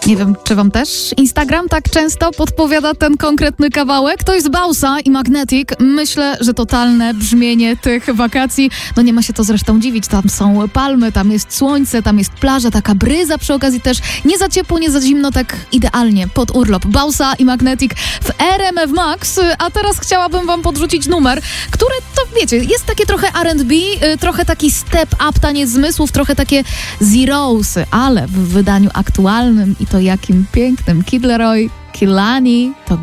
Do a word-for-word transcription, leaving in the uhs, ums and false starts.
Nie wiem, czy wam też Instagram tak często podpowiada ten konkretny kawałek? To jest Bausa i Magnetic. Myślę, że totalne brzmienie tych wakacji. No nie ma się to zresztą dziwić. Tam są palmy, tam jest słońce, tam jest plaża, taka bryza przy okazji też. Nie za ciepło, nie za zimno, tak idealnie pod urlop. Bausa i Magnetic w R M F Max. A teraz chciałabym wam podrzucić numer, który to wiecie, jest takie trochę R and B, trochę taki step up, taniec zmysłów, trochę takie Zero'sy, ale w wydaniu aktualnym i to jakim pięknym. Kid Laroi, Kehlani, to